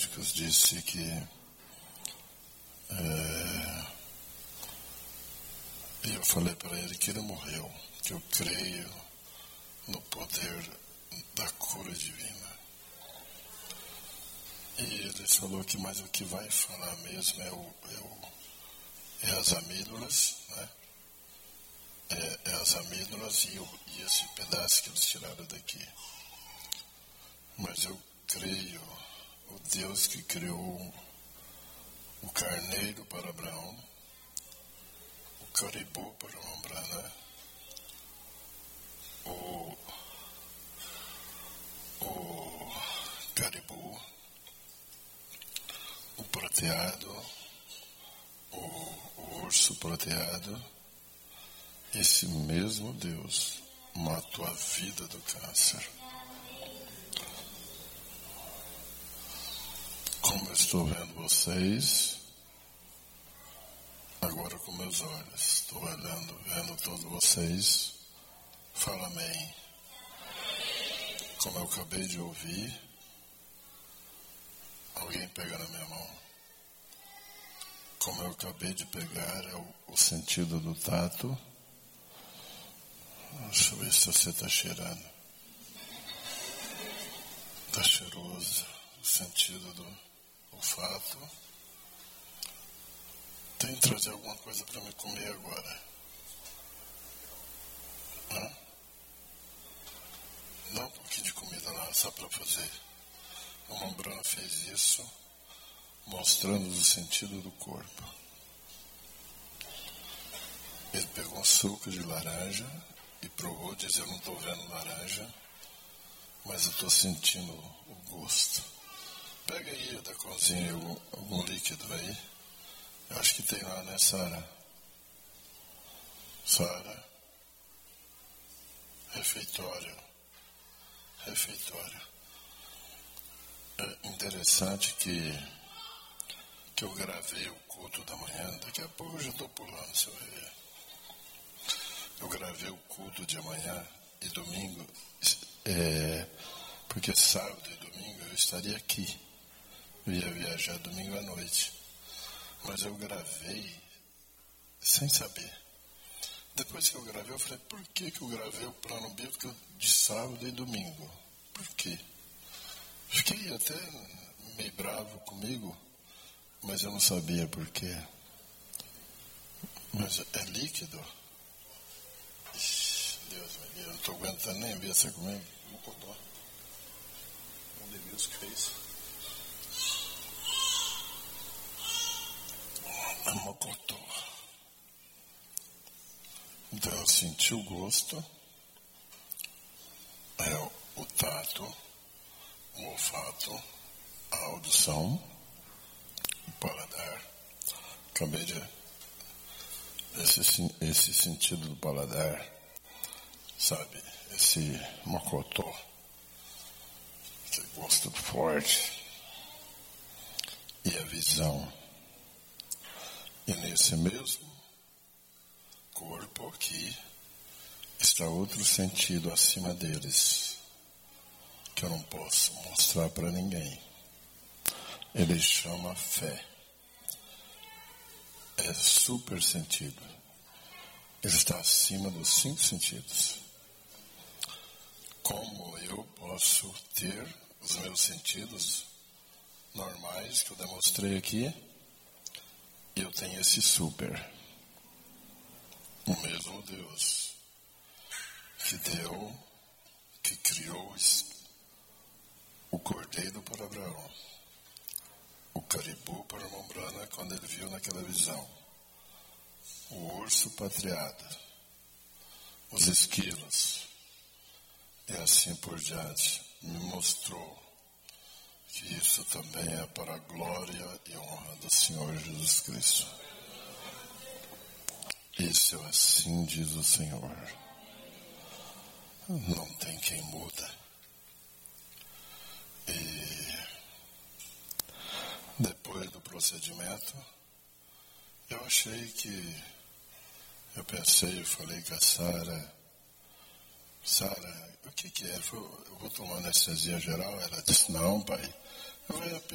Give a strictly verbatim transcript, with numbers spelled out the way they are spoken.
médicos disse que é, e eu falei para ele que ele morreu, que eu creio no poder da cura divina. E ele falou que mais o que vai falar mesmo é, o, é, o, é as amígdalas, né? É, é as amígdalas e, o, e esse pedaço que eles tiraram daqui. Mas eu creio, o Deus que criou o carneiro para Abraão, o caribu para Mambrana, o, o caribu, o prateado, o, o urso prateado, esse mesmo Deus matou a vida do câncer. Como eu estou vendo vocês, agora com meus olhos, estou olhando, vendo todos vocês, fala amém. Como eu acabei de ouvir, alguém pega na minha mão. Como eu acabei de pegar, é o, o sentido do tato. Deixa eu ver se você está cheirando. Está cheiroso, o sentido do olfato. Tem que trazer alguma coisa para me comer agora. Hã? Dá um pouquinho de comida lá, só para fazer. O Mambrana fez isso, mostrando o sentido do corpo. Ele pegou um suco de laranja e provou, diz, eu não estou vendo laranja, mas eu estou sentindo o gosto. Pega aí da cozinha algum, algum líquido aí. Eu acho que tem lá, né, Sara? Sara? Refeitório. Refeitório. É interessante que, que eu gravei o culto da manhã. Daqui a pouco eu já estou pulando, você vai ver. Eu gravei o culto de amanhã e domingo, é, porque sábado e domingo eu estaria aqui. Eu ia viajar domingo à noite. Mas eu gravei sem saber. Depois que eu gravei, eu falei, por que, que eu gravei o plano bíblico de sábado e domingo? Por quê? Fiquei até meio bravo comigo, mas eu não sabia por quê. Mas é líquido? Ixi, Deus me livre, eu não estou aguentando nem ver essa comigo. Mocotó. Onde Deus fez? É mocotó. Então eu senti o gosto, é o, o tato, o olfato, a audição, o paladar. Acabei de... Esse, esse sentido do paladar, sabe? Esse mocotó, esse gosto forte. E a visão. E nesse mesmo corpo aqui está outro sentido acima deles, que eu não posso mostrar para ninguém. Ele chama fé. É super sentido. Ele está acima dos cinco sentidos. Como eu posso ter os meus sentidos normais que eu demonstrei aqui, eu tenho esse super. O mesmo Deus que deu, que criou o cordeiro para Abraão, o caribu para Mambrana quando ele viu naquela visão, o urso patriado, os esquilos, e assim por diante, me mostrou que isso também é para a glória e honra do Senhor Jesus Cristo. Isso é assim diz o Senhor. Não tem quem muda. E depois do procedimento, eu achei que, eu pensei, eu falei com a Sara, Sara, o que que é? Eu vou tomar anestesia geral? Ela disse, não, pai, eu vou